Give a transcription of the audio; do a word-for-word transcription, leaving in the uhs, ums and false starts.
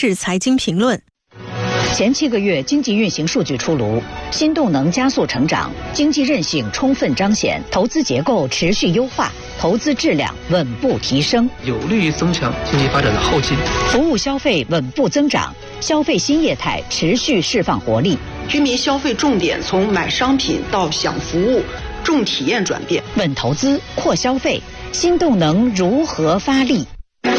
视财经评论。 前七个月经济运行数据出炉，新动能加速成长，经济韧性充分彰显，投资结构持续优化，投资质量稳步提升， 有利于增强经济发展的后劲。 服务消费稳步增长，消费新业态持续释放活力。 居民消费重点从买商品到享服务，重体验转变。 稳投资，扩消费，新动能如何发力？